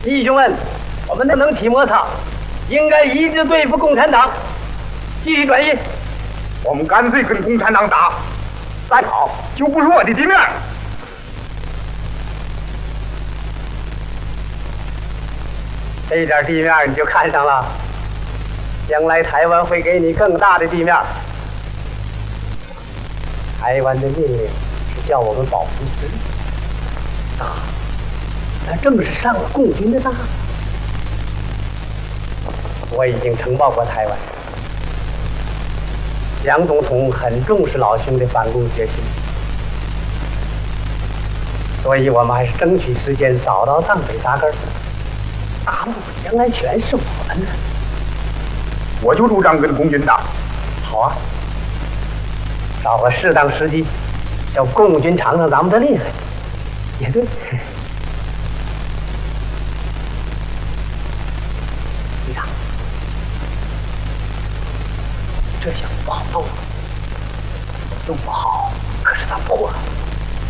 弟兄们，我们能提摩擦，应该一致对付共产党，继续转移。 我们干脆跟共产党打，再好就不是我的地面。 这点地面你就看上了，将来台湾会给你更大的地面。台湾的命令是叫我们保护势力，那正是上了共军的当。我已经呈报过台湾，蒋总统很重视老兄的反共决心，所以我们还是争取时间早到藏北扎根。大陆将来全是我们的。 我就主张跟共军打。 好啊，找个适当时机，叫共军尝尝咱们的厉害，也对。队长，这下不好弄了，弄不好可是咱破了。